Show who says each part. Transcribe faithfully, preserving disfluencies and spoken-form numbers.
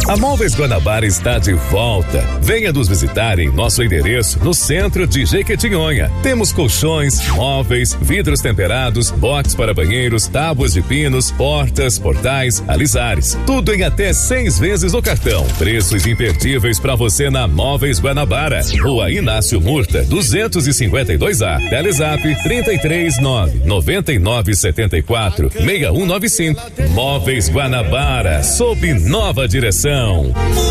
Speaker 1: A Móveis Guanabara está de volta. Venha nos visitar em nosso endereço no centro de Jequitinhonha. Temos colchões, móveis, vidros temperados, box para banheiros, tábuas de pinos, portas, portais, alisares. Tudo em até seis vezes no cartão. Preços imperdíveis para você na Móveis Guanabara. Rua Inácio Murta, duzentos e cinquenta e dois A. Telezap trinta e três nove noventa e nove setenta e quatro sessenta e um noventa e cinco. Móveis Guanabara, sob nova direção.